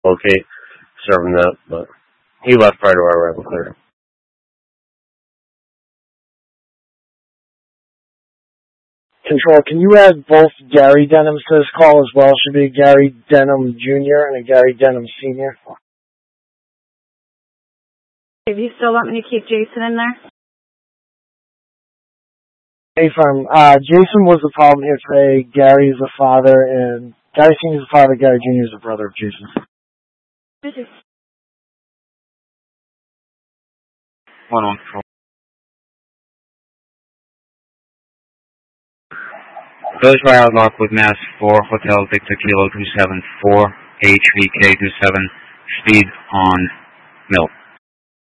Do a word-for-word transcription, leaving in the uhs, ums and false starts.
locate, serve him that, but he left prior to our arrival clear. Control, can you add both Gary Denhams to this call as well? It should be a Gary Denham Junior and a Gary Denham Senior If you still want me to keep Jason in there? Hey, firm. Uh, Jason was the problem here today. Gary is the father, and Gary Senior is the father. Gary Junior is the brother of Jason. This is One on control. Village by Outlock with Mass four, Hotel Victor Kilo two seven four, H V K two seven, speed on Mill.